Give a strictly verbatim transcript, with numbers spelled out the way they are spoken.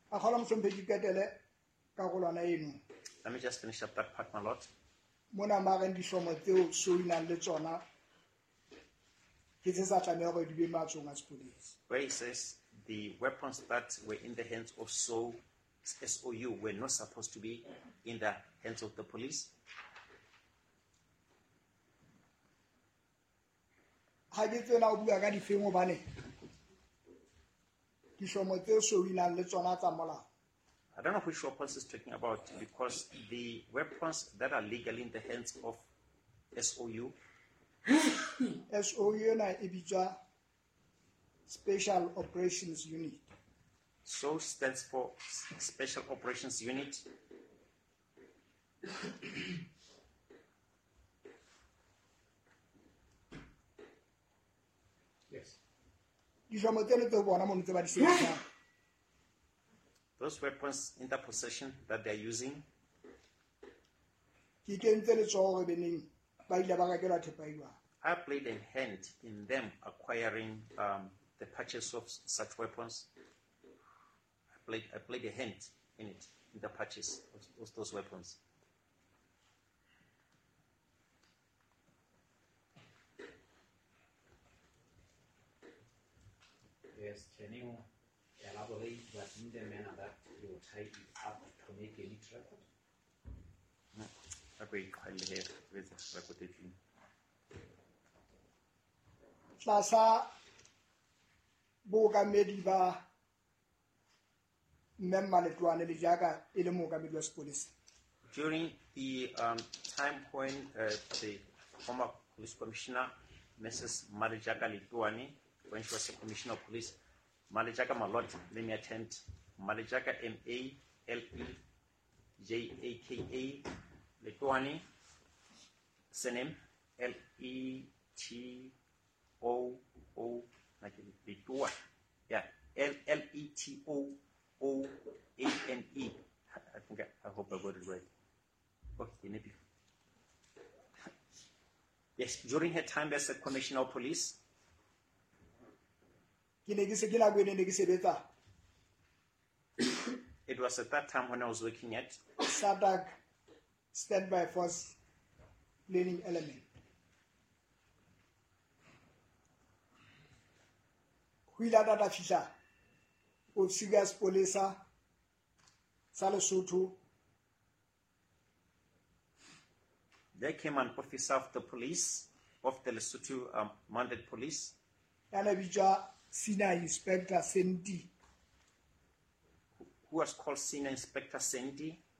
Let me just finish up that part, my lord. Mona maren dishomo tseo so inang le tsona ke tse sa tlameha go di be matsong a sepodisi. Where he says the weapons that were in the hands of so S O U were not supposed to be in the hands of the police. Ha ke tsena o bua ka difeng bane dishomo tseo so inang le tsona tsa molao. I don't know which weapons he's talking about, because the weapons that are legally in the hands of S O U. S O U na e bitswa Special Operations Unit. So stands for Special Operations Unit. Yes. Dishomo tseno tse bona mo ntse ba di sebetsa. Those weapons in the possession that they're using, I played a hand in them acquiring um, the purchase of such weapons. I played, I played a hand in it, in the purchase of, of those weapons. Yes, can you elaborate what in the manner that you type it up to make a neat record? I very kindly have with recorded in. Tlasa bookamedi ba Mmemma Letwane le jaaka e le mookamedi wa sepodisi. During the um, time when uh, the former police commissioner, Missus Malijaka Letwane, when she was a commissioner of police, Malijaka Malot, let me attend. Malijaka M A L E J A K A Letwane, surname L E T O O, like Letwane. Yeah, L L E T O O A N E. I think I, I hope I got it right. Okay, maybe. Yes, during her time as a commissioner of police, it was at that time when I was working at SADC, Standby Force Learning Element. Huila data fisha o Sugas Polisa sa Lesotho. There came an officer of the police, of the Lesotho um, Mounted Police. Yanabija Senior Inspector Sendi, Who was called Senior Inspector Sendi.